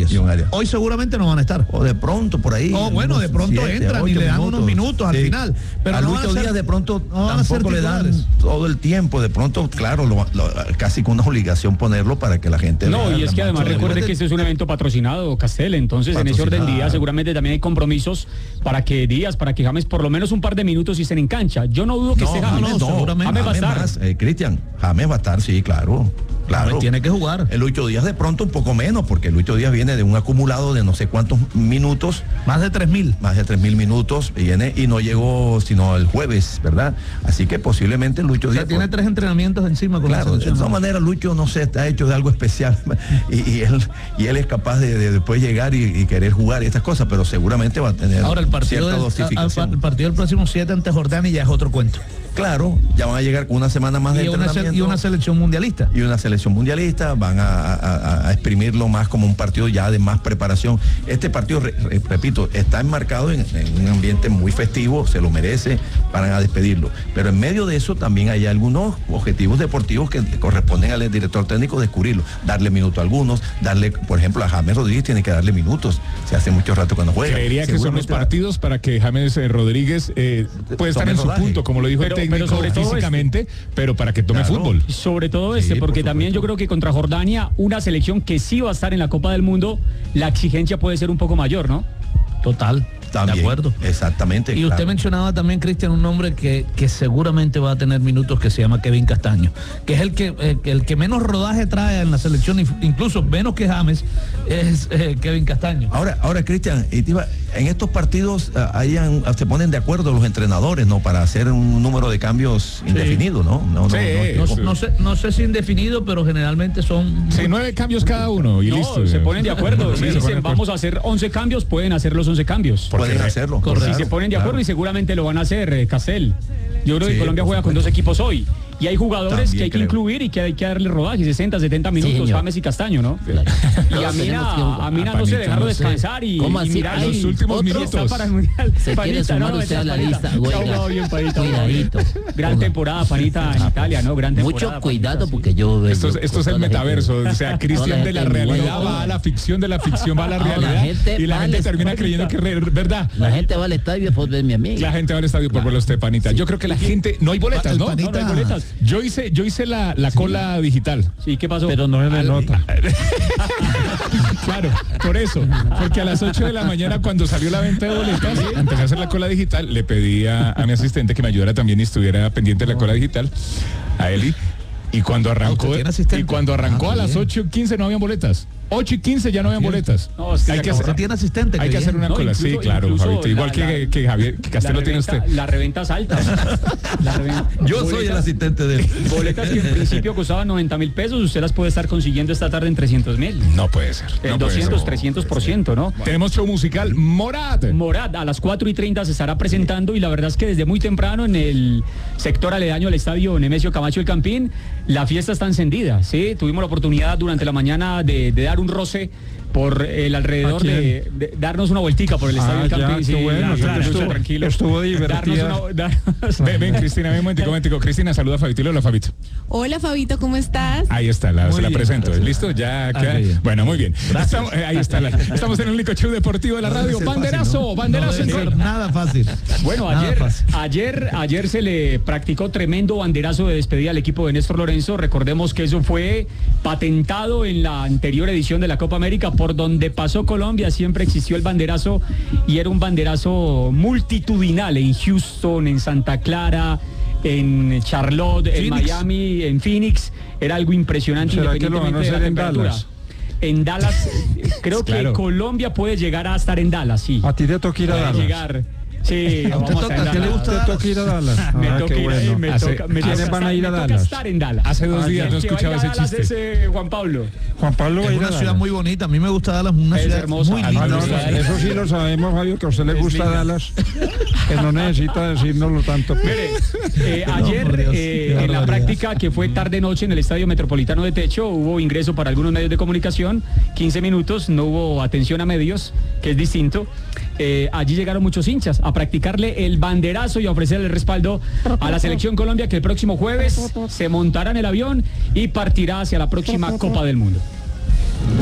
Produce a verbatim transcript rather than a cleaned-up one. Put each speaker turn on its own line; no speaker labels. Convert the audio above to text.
Arias.
John Arias.
Hoy seguramente no van a estar.
O de pronto por ahí.
O bueno, de pronto
siete,
entran y le dan minutos, unos minutos al sí. final. Pero
a
no
Lucho Díaz de pronto
no
tampoco le dan todo el tiempo. De pronto, claro, lo, lo, casi con una obligación ponerlo para que la gente...
No, y es que además recuerde que este es un evento patrocinado, Castel, entonces en ese orden de día seguramente también hay compromisos para que Díaz, para que James por lo menos un par de minutos y estén en cancha. Yo no dudo que
no,
esté James,
no, seguramente.
James va a estar.
Más, eh, Cristian, James va a estar, sí, claro. Claro.
James tiene que jugar.
El Lucho Díaz de pronto un poco menos, porque el Lucho Díaz viene de un acumulado de no sé cuántos minutos.
Más de tres mil.
Más de tres mil minutos, viene y no llegó sino el jueves, ¿verdad? Así que posiblemente el Lucho
o sea,
Díaz...
tiene tres entrenamientos encima con
claro,
la selección.
De todas maneras, Lucho, no sé, está hecho de algo especial y, y, él, y él es capaz de, de después llegar y, y querer jugar y estas cosas, pero seguramente va a tener
Ahora el partido
cierta
del,
dosificación.
al, el partido del próximo siete ante Jordania ya es otro cuento.
Claro, ya van a llegar con una semana más de
y
entrenamiento.
Una, y una selección mundialista.
Y una selección mundialista, van a, a, a exprimirlo más como un partido ya de más preparación. Este partido, re, re, repito, está enmarcado en, en un ambiente muy festivo, se lo merece, van a despedirlo. Pero en medio de eso también hay algunos objetivos deportivos que corresponden al director técnico descubrirlo. Darle minutos a algunos, darle, por ejemplo, a James Rodríguez tiene que darle minutos. Se hace mucho rato que no juega.
Creería que son los partidos para que James eh, Rodríguez eh, pueda estar en su rodaje. Punto, como lo dijo pero, el técnico, pero sobre todo físicamente, este, pero para que tome claro. fútbol.
Sobre todo este, sí, porque por también yo creo que contra Jordania, una selección que sí va a estar en la Copa del Mundo, la exigencia puede ser un poco mayor, ¿no?
Total.
También,
de acuerdo.
Exactamente.
Y claro. Usted mencionaba también, Cristian, un nombre que, que seguramente va a tener minutos, que se llama Kevin Castaño, que es el que eh, el que menos rodaje trae en la selección, incluso menos que James, es eh, Kevin Castaño.
Ahora, ahora Cristian, en estos partidos uh, hayan, se ponen de acuerdo los entrenadores, ¿no? Para hacer un número de cambios sí. indefinido, ¿no? No,
sí,
no,
no, no, no, sé, no sé si indefinido, pero generalmente son...
Sí, nueve cambios cada uno y
no,
listo.
Se ponen de acuerdo.
Sí,
si dicen, vamos a hacer once cambios, pueden hacer los once cambios.
Pueden hacerlo.
Correcto. Si se ponen de acuerdo claro. y seguramente lo van a hacer, eh, Castel. Yo creo sí, que Colombia juega con dos equipos hoy. Y hay jugadores también que hay creo. que incluir y que hay que darle rodaje, sesenta, setenta minutos, sí, James y Castaño, ¿no? Claro. Y a Mina, a Mina no se dejaron descansar y, y mirar
los Ay, últimos
otro
minutos.
Está para el mundial.
Se Panita, quiere sumar no, usted a la lista.
Cuidadito. Bien, Panita, cuidadito. Gran temporada, Panita, en Italia, ¿no? Gran temporada.
Mucho cuidado Panita, porque yo...
Esto, yo, esto es el metaverso, o sea, Cristian de la realidad va a la ficción, de la ficción va a la realidad y la gente termina creyendo que es verdad.
La gente va al estadio por verme a mí.
La gente va al estadio por verlo a usted, Panita. Yo creo que la gente... No hay boletas, ¿no?
No hay boletas.
Yo hice, yo hice la, la cola sí. digital.
Sí, ¿qué pasó?
Pero no se le nota.
Claro, por eso. Porque a las ocho de la mañana, cuando salió la venta de boletas, empecé a hacer la cola digital, le pedí a, a mi asistente que me ayudara también y estuviera pendiente de la cola digital, a Eli. Y cuando arrancó, y cuando arrancó ah, a las ocho y quince no habían boletas. ocho y quince ya no habían boletas.
No, es que hay que hacer, tiene asistente.
Hay que hacer una no, cola, incluso, sí, claro, Fabito. Igual la, que, que Javier, que Castelo
reventa,
tiene usted.
Las reventas altas. La reventa,
Yo boletas, soy el asistente de él.
Boletas que en principio costaban noventa mil pesos, usted las puede estar consiguiendo esta tarde en trescientos mil.
No puede ser.
En
no
doscientos,
ser.
trescientos por ciento, ¿no?
Bueno. Tenemos show musical Morat.
Morat, a las cuatro y treinta se estará presentando y la verdad es que desde muy temprano en el sector aledaño al estadio Nemesio Camacho El Campín, la fiesta está encendida, ¿sí? Tuvimos la oportunidad durante la mañana de, de dar un roce por el alrededor de, de darnos una vueltica por el estadio
ah,
del Campín.
Sí, bueno,
claro,
estuvo,
tranquilo.
Estuvo divertida.
Una, darnos...
ven, ven, Cristina, ven un momentico, un momentico. Cristina, saluda a Fabito. Hola, Fabito.
Hola, Fabito, ¿cómo estás?
Ahí está, la, se la
bien,
presento.
gracias.
¿Listo? Ya
ah,
queda.
Bien.
Bueno, muy bien. Estamos, eh, ahí está. La, estamos en el único show deportivo de la radio.
No
banderazo,
fácil, ¿no?
banderazo.
No debe nada fácil.
Bueno,
nada
ayer,
fácil.
ayer, ayer se le practicó tremendo banderazo de despedida al equipo de Néstor Lorenzo. Recordemos que eso fue patentado en la anterior edición de la Copa América, por donde pasó Colombia. Siempre existió el banderazo y era un banderazo multitudinal en Houston, en Santa Clara, en Charlotte, Phoenix. En Miami, en Phoenix. Era algo impresionante.
¿Será que lo van a hacer en Dallas?
En Dallas, creo claro. que Colombia puede llegar a estar en Dallas, sí.
A ti te toca ir a Dallas.
Llegar. Sí,
¿A usted toca? ¿Qué le gusta?
¿Te toca ir a Dallas?
Me
ah,
toca
qué
ir
bueno.
ahí, me
Hace,
toca, me
¿quiénes
toca
van a ir a
me
Dallas?
Estar en Dallas.
Hace dos días no escuchaba ese chiste.
Ese Juan Pablo.
Juan Pablo va a
es
ir a
una
Dallas.
ciudad muy bonita. A mí me gusta Dallas, una
es
ciudad
hermosa.
muy
Ah,
linda.
no, no, eso sí lo sabemos, Fabio, que a usted le gusta Dallas, que no necesita decírnoslo tanto.
Mire, eh, ayer
no, Dios,
eh, en la práctica que fue tarde-noche en el Estadio Metropolitano de Techo, hubo ingreso para algunos medios de comunicación, quince minutos, no hubo atención a medios, que es distinto. Eh, allí llegaron muchos hinchas a practicarle el banderazo y a ofrecerle el respaldo a la selección Colombia, que el próximo jueves se montará en el avión y partirá hacia la próxima Copa del Mundo.